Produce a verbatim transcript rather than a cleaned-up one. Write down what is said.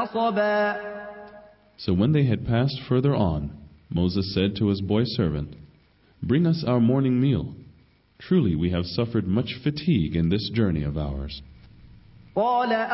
نَصَبًا. So when they had passed further on, Moses said to his boy servant, "Bring us our morning meal. Truly we have suffered much fatigue in this journey of ours." قال